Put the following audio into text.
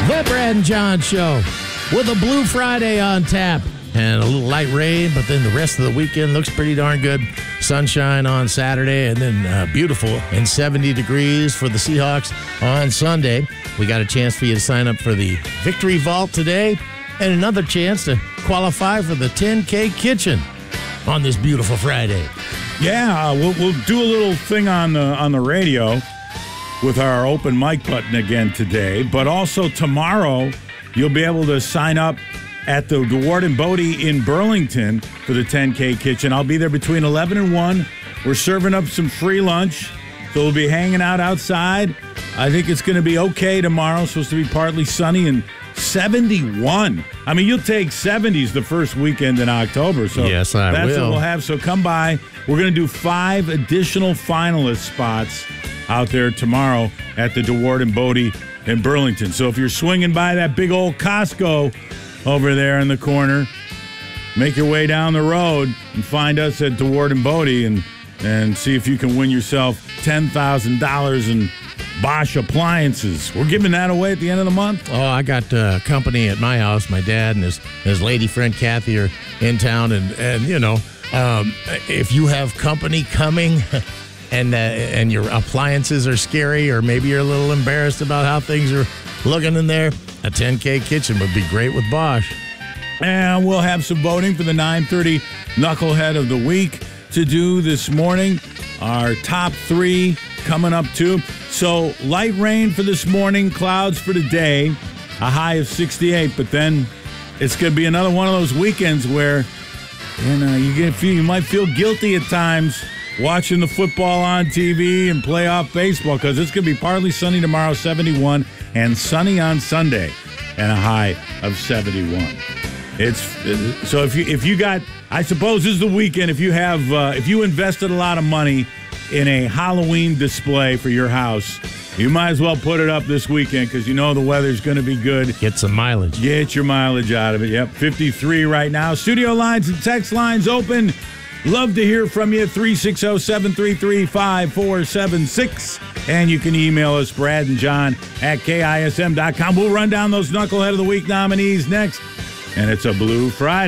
The Brad and John Show with a Blue Friday on tap and a little light rain, but then the rest of the weekend looks pretty darn good. Sunshine on Saturday and then beautiful and 70 degrees for the Seahawks on Sunday. We got a chance for you to sign up for the Victory Vault today and another chance to qualify for the 10K Kitchen on this beautiful Friday. Yeah, we'll do a little thing on the radio with our open mic button again today, but also tomorrow you'll be able to sign up at the DeWard and Bodie in Burlington for the 10K Kitchen. I'll be there between 11 and 1. We're serving up some free lunch, so we'll be hanging out outside. I think it's going to be okay tomorrow. It's supposed to be partly sunny and 71. I mean, you'll take 70s the first weekend in October. So yes, I that's will. what we'll have. So come by. We're going to do 5 additional finalist spots out there tomorrow at the DeWard and Bodie in Burlington. So if you're swinging by that big old Costco over there in the corner, make your way down the road and find us at DeWard and Bodie and see if you can win yourself $10,000 in Bosch appliances. We're giving that away at the end of the month. Oh, I got company at my house. My dad and his lady friend Kathy are in town, and you know, if you have company coming and your appliances are scary, or maybe you're a little embarrassed about how things are looking in there, a 10K Kitchen would be great with Bosch. And we'll have some voting for the 9:30 Knucklehead of the Week to do this morning. Our top 3 coming up too. So light rain for this morning, clouds for today, a high of 68. But then it's going to be another one of those weekends where you might feel guilty at times watching the football on TV and playoff baseball, because it's going to be partly sunny tomorrow, 71, and sunny on Sunday, and a high of 71. So if you got, I suppose this is the weekend, if you invested a lot of money in a Halloween display for your house, you might as well put it up this weekend, because you know the weather's going to be good. Get some mileage. Get your mileage out of it. Yep, 53 right now. Studio lines and text lines open. Love to hear from you, 360-733-5476. And you can email us, Brad and John at KISM.com. We'll run down those Knucklehead of the Week nominees next. And it's a Blue Friday.